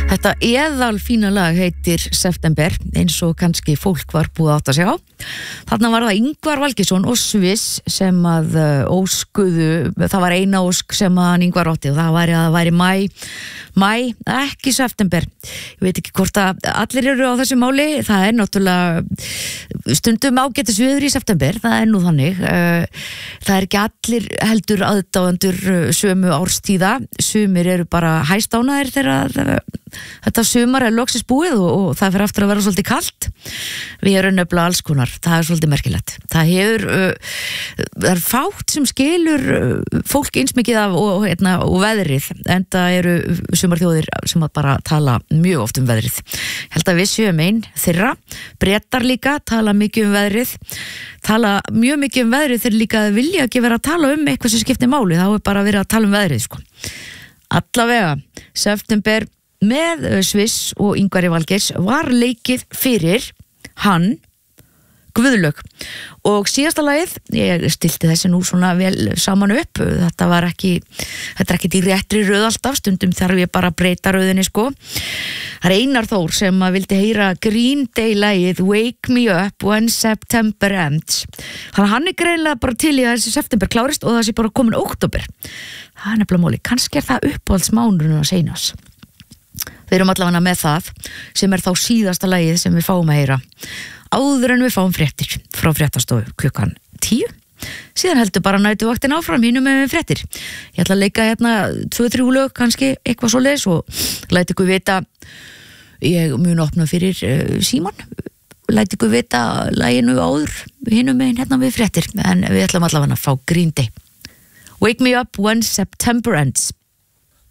Þetta eðalfína lag heitir September, eins og kannski fólk var búið átt að sjá. Þarna var það Ingvar Valgeirsson og Sviss sem að óskuðu, það var eina ósk sem að Ingvar átti og það væri að það væri maí, ekki september. Ég veit ekki hvort að allir eru á þessu máli, það er náttúrulega stundum ágætis viður í september, það er nú þannig. Það er ekki allir heldur aðdáendur sömu árstíða, sumir eru bara hæstánaðir þegar þetta sumar er loksins búið og það fyrir aftur að vera svolítið kalt. Við erum nefnilega alls konar, það er svolítið merkilegt. Það er fátt sem skilur fólk eins mikið af og veðrið, en það eru sumarþjóðir sem að bara tala mjög oft um veðrið. Held að við séum einn þeirra, Bretar líka tala mikið um veðrið, tala mjög mikið um veðrið þeir líka vilja ekki vera að tala um eitthvað sem skiptir máli, þá er bara verið að tala um veðrið sko. Allavega, september með Sviss og Ingvari Valgeirs var leikið fyrir hann Guðlaug og síðasta lagið, ég stilti þessi nú svona vel saman upp, þetta er ekki í réttri röð alltaf, stundum þarf ég bara að breyta röðinni sko. Það er Einar Þór sem að vildi heyra Green Day lagið Wake Me Up When September Ends. Þannig að hann er greinilega bara til í að þessi september klárist og það sé bara komin október. Það er nefnilega máli, kannski er það uppáhaldsmánurinn að seinas. Við erum allavega með það sem er þá síðasta lagið sem við fáum að heyra áður en við fáum fréttir frá fréttastofu klukkan 10. Síðan heldur bara nætuvaktin áfram hínum með fréttir. Ég ætla að leika hérna 2-3 lög kannski eitthvað svoleiðis og læt ykkur vita, ég mun opna fyrir síman, læt ykkur vita laginu áður hínum með hérna við fréttir, en við ætlum allavega að fá Green Day. Wake Me Up When September Ends.